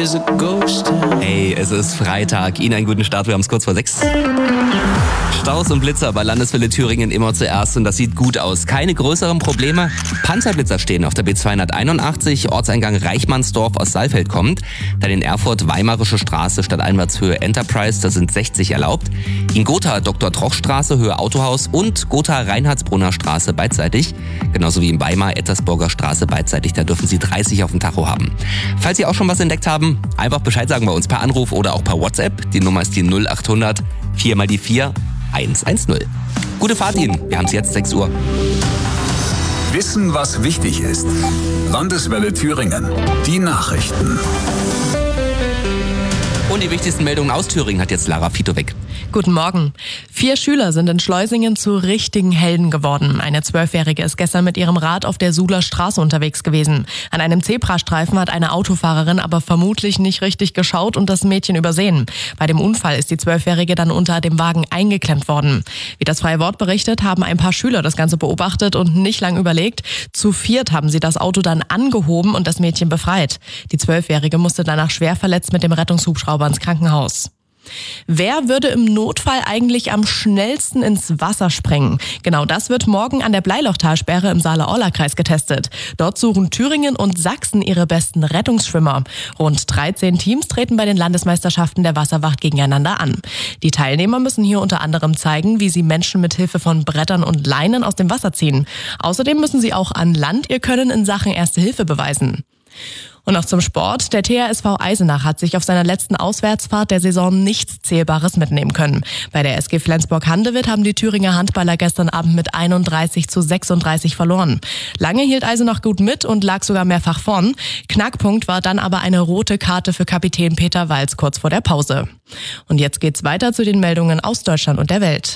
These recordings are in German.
is a ghost town. Hey, es ist Freitag. Ihnen einen guten Start. Wir haben es kurz vor 6. Staus und Blitzer bei Landeswelle Thüringen immer zuerst und das sieht gut aus. Keine größeren Probleme. Panzerblitzer stehen auf der B281, Ortseingang Reichmannsdorf aus Saalfeld kommt. Dann in Erfurt Weimarische Straße statt Einwärtshöhe Enterprise, da sind 60 erlaubt. In Gotha Dr. Troch-Straße, Höhe Autohaus und Gotha Reinhardsbrunner Straße beidseitig. Genauso wie in Weimar Ettersburger Straße beidseitig, da dürfen Sie 30 auf dem Tacho haben. Falls Sie auch schon was entdeckt haben, einfach Bescheid sagen bei uns per Anruf oder auch per WhatsApp. Die Nummer ist die 0800 4 mal die 4 110. Gute Fahrt Ihnen, wir haben es jetzt 6 Uhr. Wissen, was wichtig ist. Landeswelle Thüringen. Die Nachrichten. Und die wichtigsten Meldungen aus Thüringen hat jetzt Lara Fitowek. Guten Morgen. 4 Schüler sind in Schleusingen zu richtigen Helden geworden. Eine 12-Jährige ist gestern mit ihrem Rad auf der Suhler Straße unterwegs gewesen. An einem Zebrastreifen hat eine Autofahrerin aber vermutlich nicht richtig geschaut und das Mädchen übersehen. Bei dem Unfall ist die 12-Jährige dann unter dem Wagen eingeklemmt worden. Wie das Freie Wort berichtet, haben ein paar Schüler das Ganze beobachtet und nicht lang überlegt. Zu 4 haben sie das Auto dann angehoben und das Mädchen befreit. Die 12-Jährige musste danach schwer verletzt mit dem Rettungshubschrauber ins Krankenhaus. Wer würde im Notfall eigentlich am schnellsten ins Wasser springen? Genau das wird morgen an der Bleilochtalsperre im Saale-Orla-Kreis getestet. Dort suchen Thüringen und Sachsen ihre besten Rettungsschwimmer. Rund 13 Teams treten bei den Landesmeisterschaften der Wasserwacht gegeneinander an. Die Teilnehmer müssen hier unter anderem zeigen, wie sie Menschen mit Hilfe von Brettern und Leinen aus dem Wasser ziehen. Außerdem müssen sie auch an Land ihr Können in Sachen Erste Hilfe beweisen. Und noch zum Sport. Der THSV Eisenach hat sich auf seiner letzten Auswärtsfahrt der Saison nichts Zählbares mitnehmen können. Bei der SG Flensburg-Handewitt haben die Thüringer Handballer gestern Abend mit 31:36 verloren. Lange hielt Eisenach gut mit und lag sogar mehrfach vorn. Knackpunkt war dann aber eine rote Karte für Kapitän Peter Walz kurz vor der Pause. Und jetzt geht's weiter zu den Meldungen aus Deutschland und der Welt.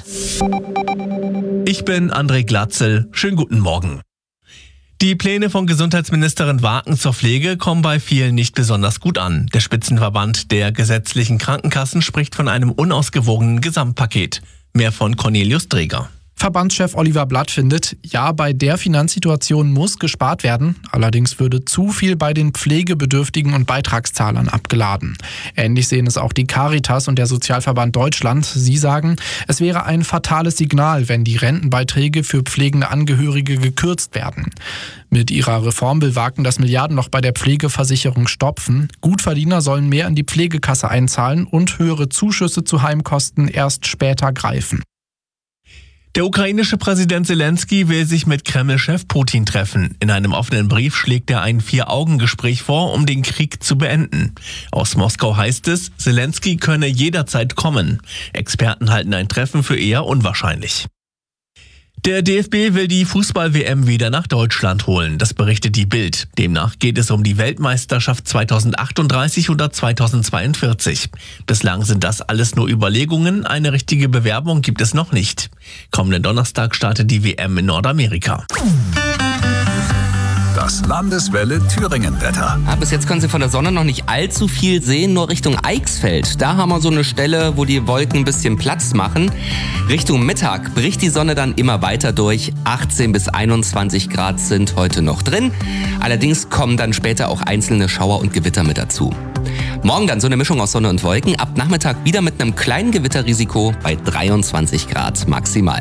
Ich bin André Glatzel. Schönen guten Morgen. Die Pläne von Gesundheitsministerin Waken zur Pflege kommen bei vielen nicht besonders gut an. Der Spitzenverband der gesetzlichen Krankenkassen spricht von einem unausgewogenen Gesamtpaket. Mehr von Cornelius Dreger. Verbandschef Oliver Blatt findet, ja, bei der Finanzsituation muss gespart werden. Allerdings würde zu viel bei den Pflegebedürftigen und Beitragszahlern abgeladen. Ähnlich sehen es auch die Caritas und der Sozialverband Deutschland. Sie sagen, es wäre ein fatales Signal, wenn die Rentenbeiträge für pflegende Angehörige gekürzt werden. Mit ihrer Reform will Waken das Milliardenloch bei der Pflegeversicherung stopfen. Gutverdiener sollen mehr in die Pflegekasse einzahlen und höhere Zuschüsse zu Heimkosten erst später greifen. Der ukrainische Präsident Zelensky will sich mit Kreml-Chef Putin treffen. In einem offenen Brief schlägt er ein 4-Augen-Gespräch vor, um den Krieg zu beenden. Aus Moskau heißt es, Zelensky könne jederzeit kommen. Experten halten ein Treffen für eher unwahrscheinlich. Der DFB will die Fußball-WM wieder nach Deutschland holen, das berichtet die Bild. Demnach geht es um die Weltmeisterschaft 2038 oder 2042. Bislang sind das alles nur Überlegungen, eine richtige Bewerbung gibt es noch nicht. Kommenden Donnerstag startet die WM in Nordamerika. Das Landeswelle Thüringen-Wetter. Bis jetzt können Sie von der Sonne noch nicht allzu viel sehen, nur Richtung Eichsfeld. Da haben wir so eine Stelle, wo die Wolken ein bisschen Platz machen. Richtung Mittag bricht die Sonne dann immer weiter durch. 18 bis 21 Grad sind heute noch drin. Allerdings kommen dann später auch einzelne Schauer und Gewitter mit dazu. Morgen dann so eine Mischung aus Sonne und Wolken. Ab Nachmittag wieder mit einem kleinen Gewitterrisiko bei 23 Grad maximal.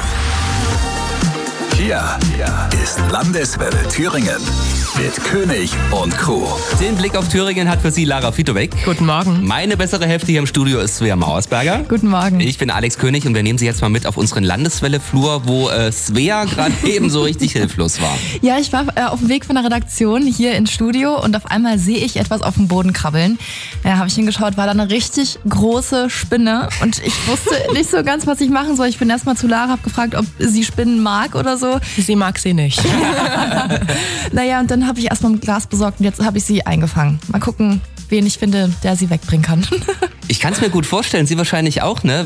Hier ist Landeswelle Thüringen mit König und Crew. Den Blick auf Thüringen hat für Sie Lara Fitowek. Guten Morgen. Meine bessere Hälfte hier im Studio ist Svea Mauersberger. Guten Morgen. Ich bin Alex König und wir nehmen Sie jetzt mal mit auf unseren Landeswelle-Flur, wo Svea gerade eben so richtig hilflos war. Ja, ich war auf dem Weg von der Redaktion hier ins Studio und auf einmal sehe ich etwas auf dem Boden krabbeln. Ja, habe ich hingeschaut, war da eine richtig große Spinne und ich wusste nicht so ganz, was ich machen soll. Ich bin erstmal zu Lara, habe gefragt, ob sie Spinnen mag oder so. Sie mag sie nicht. Naja, und dann habe ich erstmal ein Glas besorgt und jetzt habe ich sie eingefangen. Mal gucken, wen ich finde, der sie wegbringen kann. Ich kann es mir gut vorstellen, Sie wahrscheinlich auch, ne?